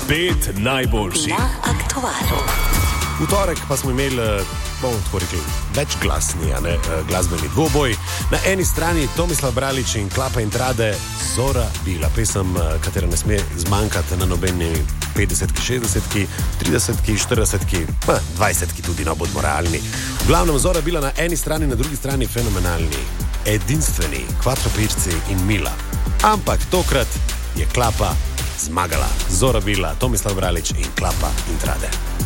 5 najboljših na aktualu. V torek pa smo imeli, bomo tako rekli, večglasni glasbeni dvoboj. Na eni strani Tomislav Bralič in Klapa Intrade, Zora bila, pesem, katera ne sme zmanjkati na nobeni 50-ki, 60-ki, 30-ki, 40-ki, pa 20-ki tudi, no, bodimo realni. V glavnem Zora bila na eni strani, na drugi strani fenomenalni, edinstveni, Quattropirzzi in Mila. Ampak tokrat je Klapa zmagala. Zora bila, Tomislav Bralič in Klapa Intrade.